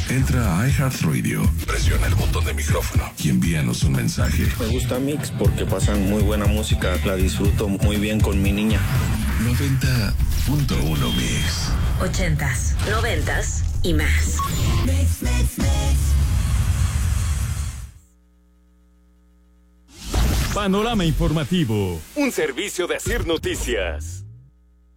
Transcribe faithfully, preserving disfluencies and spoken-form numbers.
Entra a iHeartRadio, presiona el botón de micrófono y envíanos un mensaje. Me gusta Mix porque pasan muy buena música, la disfruto muy bien con mi niña. noventa punto uno Mix. Ochentas, noventas y más. Mix, mix, mix. Panorama informativo, un servicio de Asir Noticias.